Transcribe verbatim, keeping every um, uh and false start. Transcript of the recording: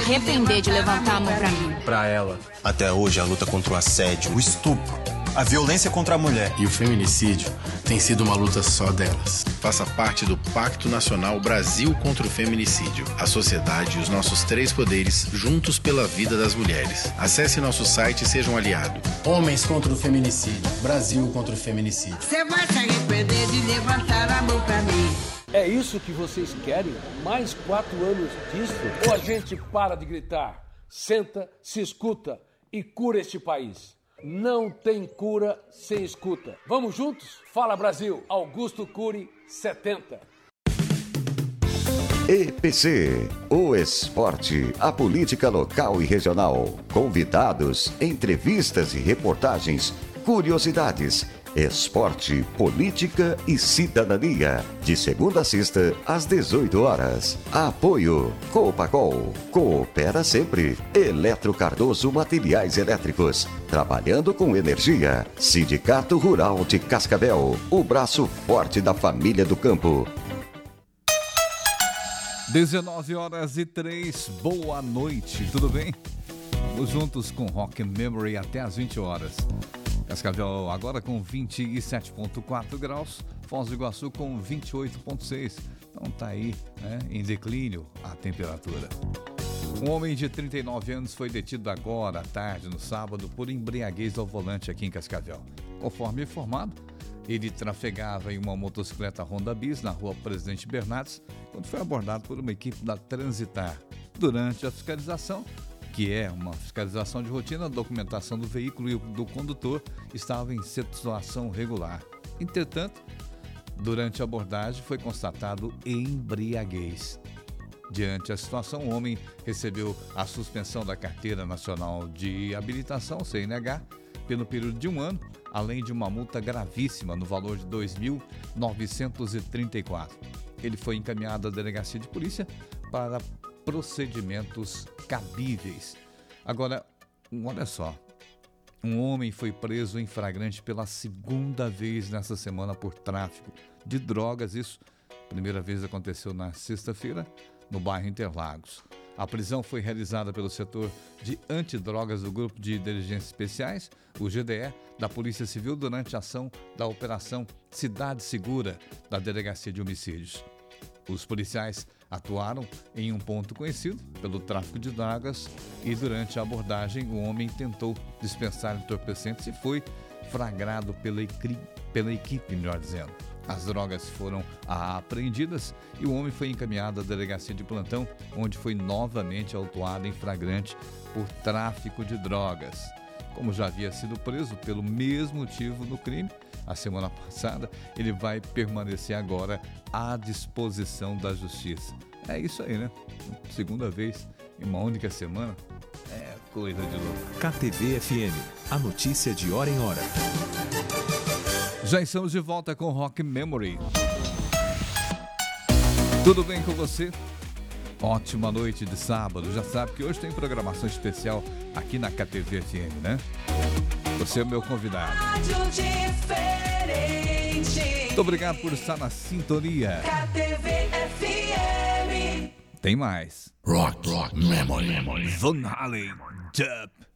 arrepender de levantar a mão pra mim. Pra ela, até hoje a luta contra o assédio, o estupro, a violência contra a mulher e o feminicídio tem sido uma luta só delas. Faça parte do Pacto Nacional Brasil contra o Feminicídio. A sociedade e os nossos três poderes juntos pela vida das mulheres. Acesse nosso site e seja um aliado. Homens contra o feminicídio. Brasil contra o feminicídio. Você vai se arrepender de levantar a mão pra mim. É isso que vocês querem? Mais quatro anos disso? Ou a gente para de gritar, senta, se escuta e cura este país? Não tem cura sem escuta. Vamos juntos? Fala Brasil, Augusto Cury, setenta. E P C, o esporte, a política local e regional, convidados, entrevistas e reportagens, curiosidades, esporte, política e cidadania. De segunda a sexta, às dezoito horas. Apoio Copacol. Coopera sempre. Eletro Cardoso Materiais Elétricos. Trabalhando com energia. Sindicato Rural de Cascavel. O braço forte da família do campo. dezenove horas e três. Boa noite. Tudo bem? Vamos juntos com Rock Memory até às vinte horas. Cascavel agora com vinte e sete vírgula quatro graus, Foz do Iguaçu com vinte e oito vírgula seis. Então tá aí, né, em declínio a temperatura. Um homem de trinta e nove anos foi detido agora à tarde, no sábado, por embriaguez ao volante aqui em Cascavel. Conforme informado, ele trafegava em uma motocicleta Honda Bis na rua Presidente Bernardes, quando foi abordado por uma equipe da Transitar. Durante a fiscalização, que é uma fiscalização de rotina, a documentação do veículo e do condutor estava em situação regular. Entretanto, durante a abordagem foi constatado embriaguez. Diante da situação, o homem recebeu a suspensão da Carteira Nacional de Habilitação, C N H, pelo período de um ano, além de uma multa gravíssima no valor de dois mil novecentos e trinta e quatro reais. Ele foi encaminhado à delegacia de polícia para procedimentos cabíveis. Agora, olha só, um homem foi preso em flagrante pela segunda vez nessa semana por tráfico de drogas. Isso, primeira vez aconteceu na sexta-feira, no bairro Interlagos. A prisão foi realizada pelo setor de antidrogas do Grupo de Inteligências Especiais, o G D E, da Polícia Civil, durante a ação da Operação Cidade Segura, da Delegacia de Homicídios. Os policiais atuaram em um ponto conhecido pelo tráfico de drogas e, durante a abordagem, o homem tentou dispensar entorpecentes e foi flagrado pela, ecri... pela equipe, melhor dizendo. As drogas foram apreendidas e o homem foi encaminhado à delegacia de plantão, onde foi novamente autuado em flagrante por tráfico de drogas. Como já havia sido preso pelo mesmo motivo no crime, a semana passada, ele vai permanecer agora à disposição da justiça. É isso aí, né? Segunda vez em uma única semana. É coisa de louco. K T V F M, a notícia de hora em hora. Já estamos de volta com Rock Memory. Tudo bem com você? Ótima noite de sábado. Já sabe que hoje tem programação especial aqui na K T V F M, né? Você é o meu convidado. Muito obrigado por estar na sintonia. K T V F M. Tem mais. Rock, rock, memory, memory. Van Halen, Dub.